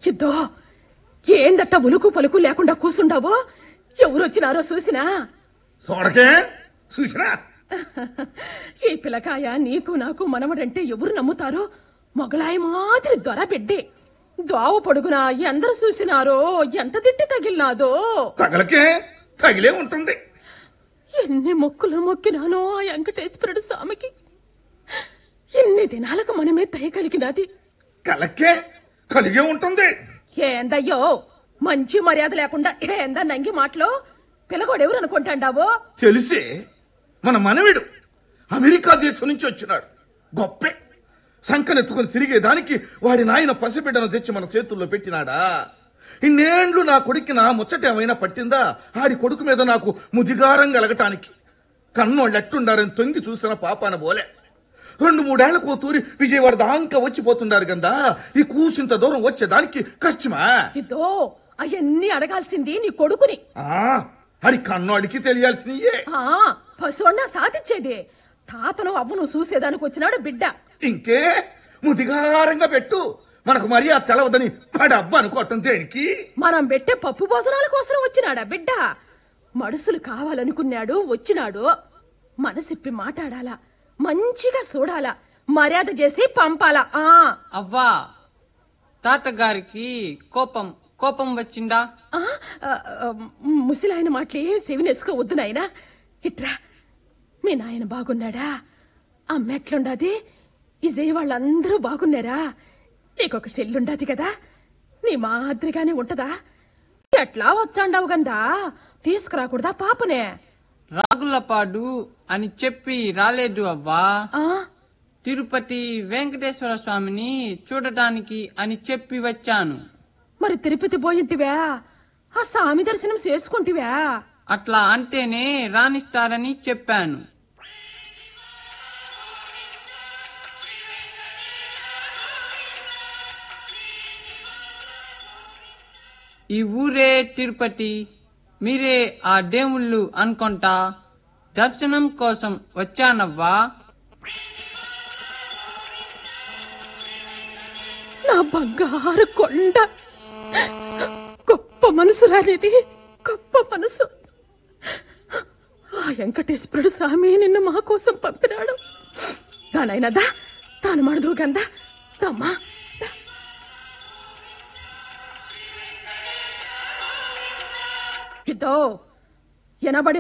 ఇద్దో ఏందట్ట ఉలుకు పలుకు లేకుండా కూసుండావో? ఎవరొచ్చినారో చూసినా? చూడకే చూసినా. ఈ పిల్లకాయ నీకు నాకు మనవడంటే ఎవరు నమ్ముతారో? మొగలాయి మాదిరి దొర బిడ్డే. దోవ పొడుగునా ఎందరు చూసినారో? ఎంత తిట్టి తగిలినాదో? తగలకే తగిలే ఉంటుంది. ఎన్ని మొక్కులు మొక్కినానో ఆ వెంకటేశ్వరుడు స్వామికి. ఎన్ని దినాలకు మనమే దయ కలిగినది. కలకే కలిగే ఉంటుంది. ఏందయ్యో మంచి మర్యాద లేకుండా ఏందా నంగి మాటలో? పిల్లగోడెవరు అనుకుంటాండావో? తెలిసే మన మనవిడు అమెరికా దేశం నుంచి వచ్చినాడు. గొప్పే సంకనెత్తుకుని తిరిగేదానికి వాడి నాయన పసిబిడ్డను తెచ్చి మన చేతుల్లో పెట్టినాడా? ఇన్నేండ్లు నా కొడుక్కి నా ముచ్చటేమైనా పట్టిందా? ఆడి కొడుకు మీద నాకు ముదిగారం కలగటానికి. కన్నోళ్ళెట్టుండారని తొంగి చూసిన పాపాన బోలే. 2-3 ఏళ్లకు తూరి విజయవాడ దాంకా వచ్చిపోతుండారు గందా. ఈ కూసింత దూరం వచ్చేదానికి కష్టమా? ఇదో అవన్నీ అడగాల్సింది నీ కొడుకుని. అది కన్నోడికి తెలియాల్సినయే. పశువన్నా సాధించేది. తాతను అవ్వను చూసేదానికి వచ్చినాడు బిడ్డ. ఇంకే ముదిగారంగా పెట్టు. మనకు మర్యాద తెలవదని వాడి అబ్బ అనుకోవటం దేనికి? మనం పెట్టే పప్పు భోజనాల కోసం వచ్చినాడా బిడ్డ? మడుసులు కావాలనుకున్నాడు, వచ్చినాడు. మనసిప్పి మాట్లాడాలా, మంచిగా చూడాలా, మర్యాద చేసి పంపాలా. అవ్వా, తాతగారికి కోపం వచ్చిందా? ముసిలాయన మాటలేం సెవినేసుకోవద్దు నాయనా. ఇట్రా, మీ నాయన బాగున్నాడా? అమ్మెట్లుండాది? ఇజయ్ వాళ్ళందరూ బాగున్నారా? నీకొక సెల్లుండాది కదా, నీ మాదిరిగానే ఉంటదా? ఎట్లా వచ్చాండావు గందా? తీసుకురాకూడదా పాపనే? రాగులపాడు అని చెప్పి రాలేదు అవ్వా. తిరుపతి వెంకటేశ్వర స్వామిని చూడటానికి అని చెప్పి వచ్చాను. మరి తిరుపతి పోయింటివా? ఆ స్వామి దర్శనం చేసుకుంటివా? అట్లా అంటేనే రాణిస్తారని చెప్పాను. ఈ ఊరే తిరుపతి, మీరే ఆ దేవుళ్ళు అనుకుంటా. దర్శనం కోసం వచ్చానవ్వా. నా బంగారు కొండ, గొప్ప మనసు రానిది, గొప్ప మనసు. ఆ వెంకటేశ్వరుడు స్వామి నిన్ను మా కోసం పంపినాడు. దానైనదా తాను మడదు గందా. తమ్మా ఇదో ఎనబడి